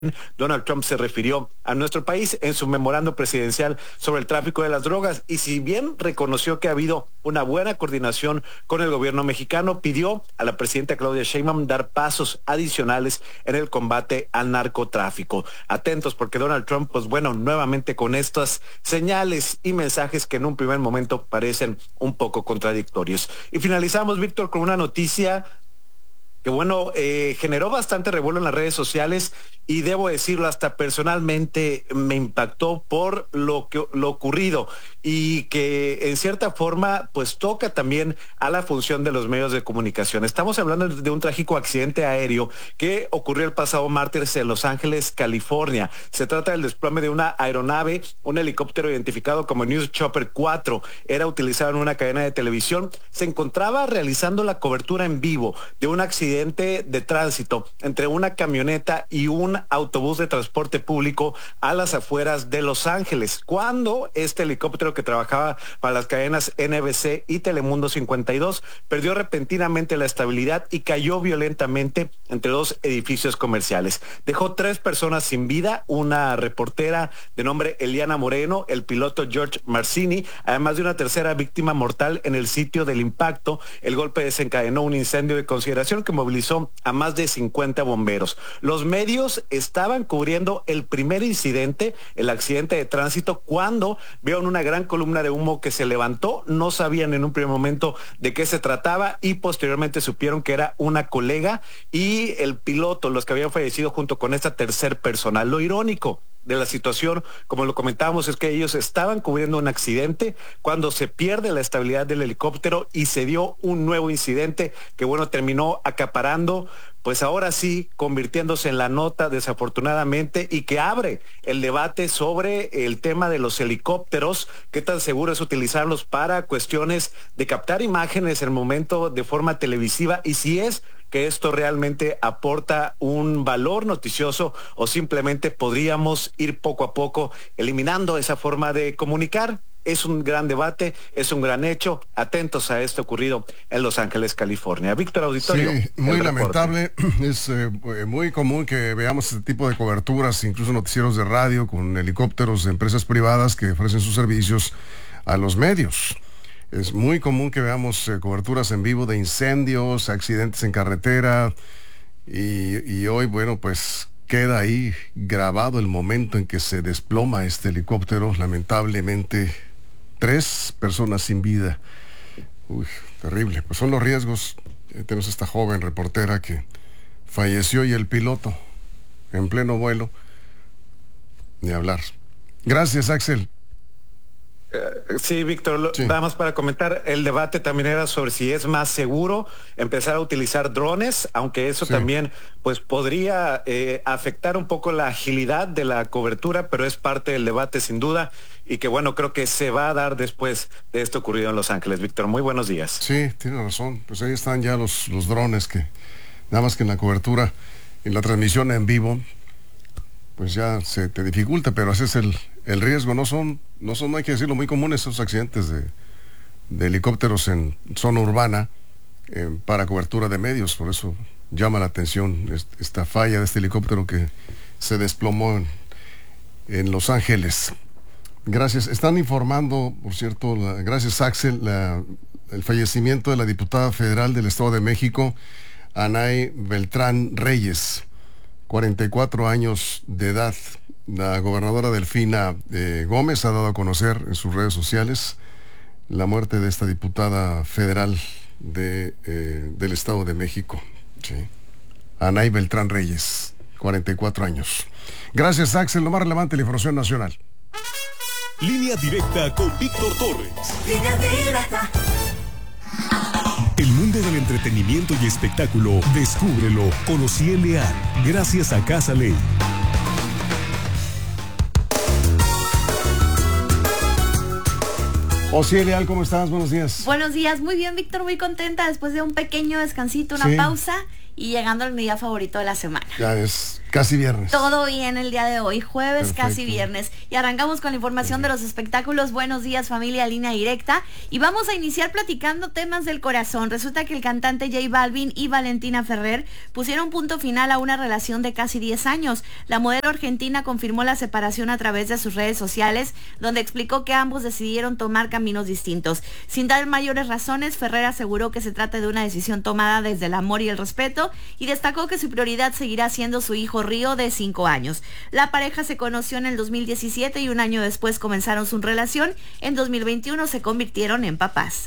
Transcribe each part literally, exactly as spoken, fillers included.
Donald Trump se refirió a nuestro país en su memorando presidencial sobre el tráfico de las drogas y si bien reconoció que ha habido una buena coordinación con el gobierno mexicano, pidió a la presidenta Claudia Sheinbaum dar pasos adicionales en el combate al narcotráfico. Atentos porque Donald Trump, pues bueno, nuevamente con estas señales y mensajes que en un primer momento parecen un poco contradictorios. Y finalizamos, Víctor, con una noticia que bueno, eh, generó bastante revuelo en las redes sociales y debo decirlo, hasta personalmente me impactó por lo que lo ocurrido y que en cierta forma pues toca también a la función de los medios de comunicación. Estamos hablando de un trágico accidente aéreo que ocurrió el pasado martes en Los Ángeles, California. Se trata del desplome de una aeronave, un helicóptero identificado como News Chopper cuatro. Era utilizado en una cadena de televisión. Se encontraba realizando la cobertura en vivo de un accidente de tránsito entre una camioneta y un autobús de transporte público a las afueras de Los Ángeles, cuando este helicóptero que trabajaba para las cadenas N B C y Telemundo cincuenta y dos perdió repentinamente la estabilidad y cayó violentamente entre dos edificios comerciales. Dejó tres personas sin vida, una reportera de nombre Eliana Moreno, el piloto George Marcini, además de una tercera víctima mortal en el sitio del impacto. El golpe desencadenó un incendio de consideración que movilizó a más de cincuenta bomberos. Los medios estaban cubriendo el primer incidente, el accidente de tránsito, cuando vieron una gran columna de humo que se levantó. No sabían en un primer momento de qué se trataba y posteriormente supieron que era una colega y el piloto, los que habían fallecido junto con esta tercer persona. Lo irónico de la situación, como lo comentábamos, es que ellos estaban cubriendo un accidente cuando se pierde la estabilidad del helicóptero y se dio un nuevo incidente que, bueno, terminó acaparando, pues ahora sí, convirtiéndose en la nota, desafortunadamente, y que abre el debate sobre el tema de los helicópteros, qué tan seguro es utilizarlos para cuestiones de captar imágenes en el momento de forma televisiva y si es que esto realmente aporta un valor noticioso o simplemente podríamos ir poco a poco eliminando esa forma de comunicar. Es un gran debate, es un gran hecho. Atentos a esto ocurrido en Los Ángeles, California. Víctor Auditorio. Sí, muy lamentable. Es eh, muy común que veamos este tipo de coberturas, incluso noticieros de radio con helicópteros de empresas privadas que ofrecen sus servicios a los medios. Es muy común que veamos eh, coberturas en vivo de incendios, accidentes en carretera y, y hoy, bueno, pues queda ahí grabado el momento en que se desploma este helicóptero. Lamentablemente, tres personas sin vida. Uy, terrible. Pues son los riesgos. Eh, tenemos esta joven reportera que falleció y el piloto en pleno vuelo. Ni hablar. Gracias, Axel. Sí, Víctor, sí. Nada más para comentar, el debate también era sobre si es más seguro empezar a utilizar drones, aunque eso sí. también pues podría eh, afectar un poco la agilidad de la cobertura, pero es parte del debate sin duda y que bueno, creo que se va a dar después de esto ocurrido en Los Ángeles. Víctor, muy buenos días. Sí, tiene razón, pues ahí están ya los, los drones que nada más que en la cobertura, en la transmisión en vivo, pues ya se te dificulta, pero ese es el, el riesgo. No son, no son, no hay que decirlo, muy comunes esos accidentes de, de helicópteros en zona urbana eh, para cobertura de medios. Por eso llama la atención esta falla de este helicóptero que se desplomó en, en Los Ángeles. Gracias. Están informando, por cierto, la, gracias Axel, la, el fallecimiento de la diputada federal del Estado de México, Anay Beltrán Reyes, cuarenta y cuatro años de edad. La gobernadora Delfina eh, Gómez ha dado a conocer en sus redes sociales la muerte de esta diputada federal de, eh, del Estado de México. Sí. Anay Beltrán Reyes, cuarenta y cuatro años. Gracias, Axel. Lo más relevante de la información nacional. Línea directa con Víctor Torres. Línea directa. El mundo del entretenimiento y espectáculo, descúbrelo con Ociel Leal, gracias a Casa Ley. Ociel Leal, ¿cómo estás? Buenos días. Buenos días, muy bien, Víctor, muy contenta después de un pequeño descansito, una sí. pausa y llegando al mi día favorito de la semana. Ya es Casi viernes. Todo bien el día de hoy, jueves, Perfecto. Casi viernes. Y arrancamos con la información de los espectáculos. Buenos días, familia, Línea Directa. Y vamos a iniciar platicando temas del corazón. Resulta que el cantante J Balvin y Valentina Ferrer pusieron punto final a una relación de casi diez años. La modelo argentina confirmó la separación a través de sus redes sociales, donde explicó que ambos decidieron tomar caminos distintos. Sin dar mayores razones, Ferrer aseguró que se trata de una decisión tomada desde el amor y el respeto y destacó que su prioridad seguirá siendo su hijo Río, de cinco años. La pareja se conoció en el dos mil diecisiete y un año después comenzaron su relación. En dos mil veintiuno se convirtieron en papás.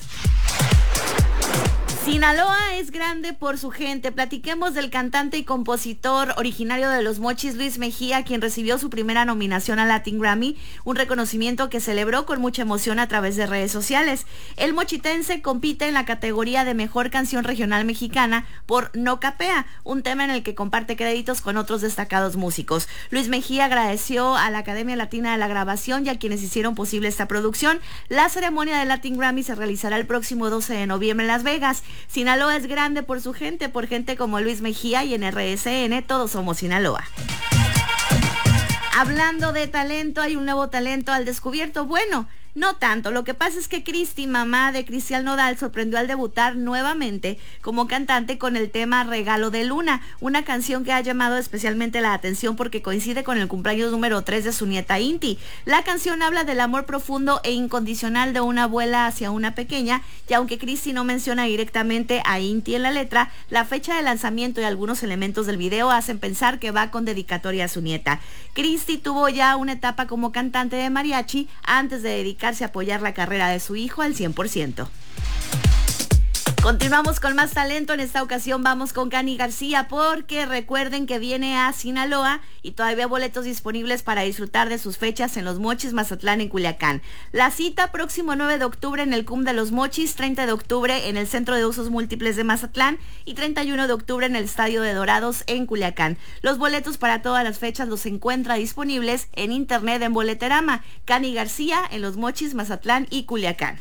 Sinaloa es grande por su gente. Platiquemos del cantante y compositor originario de Los Mochis, Luis Mejía, quien recibió su primera nominación al Latin Grammy, un reconocimiento que celebró con mucha emoción a través de redes sociales. El mochitense compite en la categoría de Mejor Canción Regional Mexicana por No Capea, un tema en el que comparte créditos con otros destacados músicos. Luis Mejía agradeció a la Academia Latina de la Grabación y a quienes hicieron posible esta producción. La ceremonia del Latin Grammy se realizará el próximo doce de noviembre en Las Vegas. Sinaloa es grande por su gente, por gente como Luis Mejía, y en R S N todos somos Sinaloa. Hablando de talento, hay un nuevo talento al descubierto. Bueno, no tanto. Lo que pasa es que Cristi, mamá de Cristian Nodal, sorprendió al debutar nuevamente como cantante con el tema Regalo de Luna, una canción que ha llamado especialmente la atención porque coincide con el cumpleaños número tres de su nieta Inti. La canción habla del amor profundo e incondicional de una abuela hacia una pequeña, y aunque Cristi no menciona directamente a Inti en la letra, la fecha de lanzamiento y algunos elementos del video hacen pensar que va con dedicatoria a su nieta. Cristi tuvo ya una etapa como cantante de mariachi antes de dedicar a apoyar la carrera de su hijo al cien por ciento. Continuamos con más talento. En esta ocasión vamos con Cani García, porque recuerden que viene a Sinaloa y todavía boletos disponibles para disfrutar de sus fechas en Los Mochis, Mazatlán, en Culiacán. La cita próximo nueve de octubre en el C U M de Los Mochis, treinta de octubre en el Centro de Usos Múltiples de Mazatlán y treinta y uno de octubre en el Estadio de Dorados en Culiacán. Los boletos para todas las fechas los encuentra disponibles en internet en Boleterama. Cani García en Los Mochis, Mazatlán y Culiacán.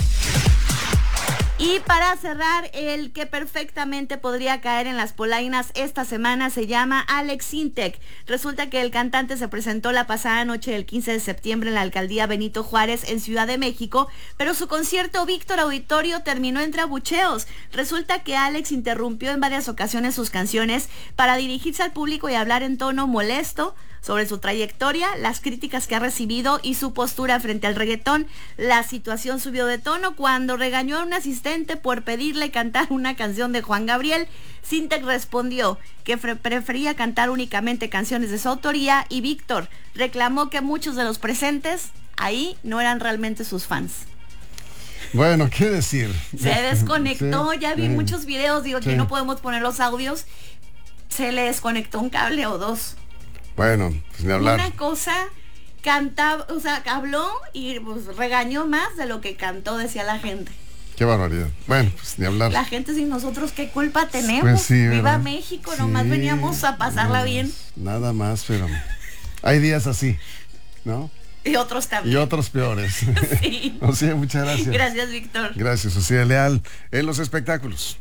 Y para cerrar, el que perfectamente podría caer en las polainas esta semana se llama Alex Intec. Resulta que el cantante se presentó la pasada noche del quince de septiembre en la alcaldía Benito Juárez en Ciudad de México, pero su concierto Víctor Auditorio terminó entre abucheos. Resulta que Alex interrumpió en varias ocasiones sus canciones para dirigirse al público y hablar en tono molesto sobre su trayectoria, las críticas que ha recibido y su postura frente al reggaetón. La situación subió de tono cuando regañó a un asistente por pedirle cantar una canción de Juan Gabriel. Intec respondió que prefería cantar únicamente canciones de su autoría, y Víctor reclamó que muchos de los presentes ahí no eran realmente sus fans. Bueno, ¿qué decir? Se desconectó, sí, ya vi sí, muchos videos, digo sí. que no podemos poner los audios. Se le desconectó un cable o dos. Bueno, pues ni hablar. Una cosa, cantaba, o sea, habló y pues regañó más de lo que cantó, decía la gente. Qué barbaridad. Bueno, pues ni hablar. La gente sin nosotros, ¿qué culpa tenemos? Pues sí, Viva ¿verdad? México, Sí, nomás veníamos a pasarla no, bien. Nada más, pero hay días así, ¿no? Y otros también. Y otros peores. Sí. O sea, muchas gracias. Gracias, Víctor. Gracias, Sociedad Leal, en los espectáculos.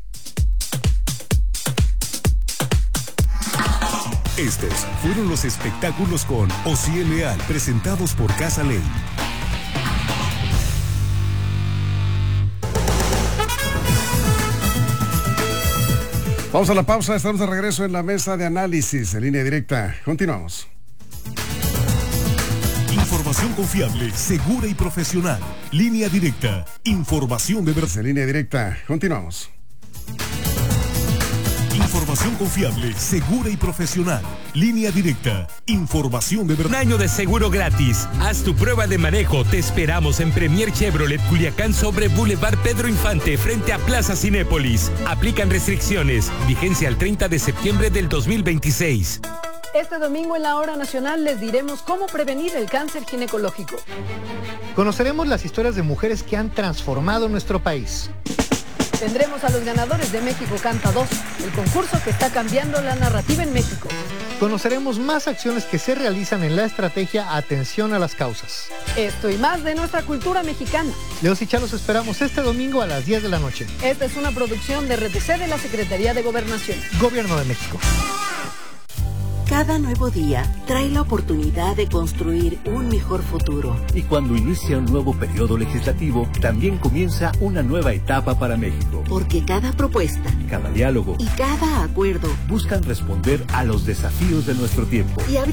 Estos fueron los espectáculos con Osiel Leal, presentados por Casa Ley. Vamos a la pausa, estamos de regreso en la mesa de análisis en Línea Directa. Continuamos. Información confiable, segura y profesional. Línea Directa. Información de verdad. En Línea Directa. Continuamos. Información confiable, segura y profesional. Línea Directa. Información de verdad. Un año de seguro gratis. Haz tu prueba de manejo. Te esperamos en Premier Chevrolet Culiacán sobre Boulevard Pedro Infante frente a Plaza Cinépolis. Aplican restricciones. Vigencia al treinta de septiembre del dos mil veintiséis. Este domingo en la Hora Nacional les diremos cómo prevenir el cáncer ginecológico. Conoceremos las historias de mujeres que han transformado nuestro país. Tendremos a los ganadores de México Canta dos, el concurso que está cambiando la narrativa en México. Conoceremos más acciones que se realizan en la estrategia Atención a las Causas. Esto y más de nuestra cultura mexicana. Leos y Chá los esperamos este domingo a las diez de la noche. Esta es una producción de R T C de la Secretaría de Gobernación. Gobierno de México. Cada nuevo día trae la oportunidad de construir un mejor futuro. Y cuando inicia un nuevo periodo legislativo, también comienza una nueva etapa para México. Porque cada propuesta, cada diálogo y cada acuerdo buscan responder a los desafíos de nuestro tiempo. Y